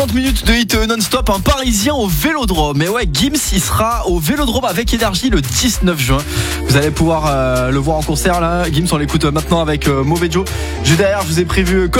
30 minutes de hit non-stop, un Parisien au Vélodrome. Et ouais, Gims, il sera au Vélodrome avec Énergie le 19 juin. Vous allez pouvoir le voir en concert là. Gims, on l'écoute maintenant avec Mauvais Joe. Juste derrière, je vous ai prévu